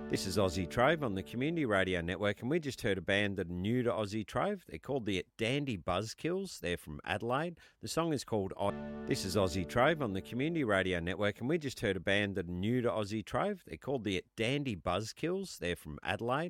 This is Aussie Trove on the Community Radio Network, and we just heard a band that are new to Aussie Trove. They're called the Dandy Buzzkills. They're from Adelaide. The song is called This is Aussie Trove on the Community Radio Network, and we just heard a band that are new to Aussie Trove. They're called the Dandy Buzzkills. They're from Adelaide.